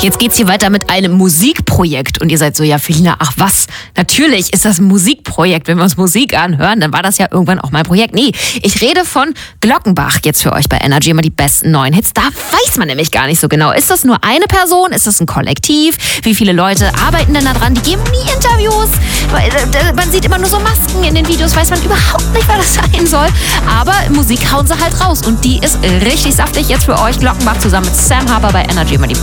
Jetzt geht's hier weiter mit einem Musikprojekt. Und ihr seid so, ja Felina, ach was, natürlich ist das ein Musikprojekt. Wenn wir uns Musik anhören, dann war das ja irgendwann auch mal ein Projekt. Nee, ich rede von Glockenbach jetzt für euch bei Energy, immer die besten neuen Hits. Da weiß man nämlich gar nicht so genau. Ist das nur eine Person? Ist das ein Kollektiv? Wie viele Leute arbeiten denn da dran? Die geben nie Interviews. Man sieht immer nur so Masken in den Videos, weiß man überhaupt nicht, was das sein soll. Aber Musik hauen sie halt raus. Und die ist richtig saftig jetzt für euch. Glockenbach zusammen mit Sam Harper bei Energy, immer die